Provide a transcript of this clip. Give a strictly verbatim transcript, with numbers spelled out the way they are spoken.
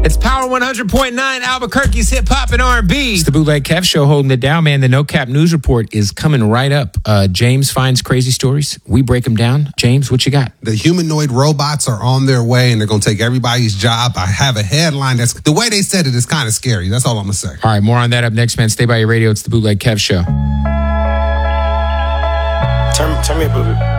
It's Power one hundred point nine, Albuquerque's hip hop and R and B. It's the Bootleg Kev Show holding it down, man. The No Cap News Report is coming right up. Uh, James finds crazy stories. We break them down. James, what you got? The humanoid robots are on their way, and they're going to take everybody's job. I have a headline that's, the way they said it is kind of scary. That's all I'm going to say. All right, more on that up next, man. Stay by your radio. It's the Bootleg Kev Show. Turn, turn me a booty.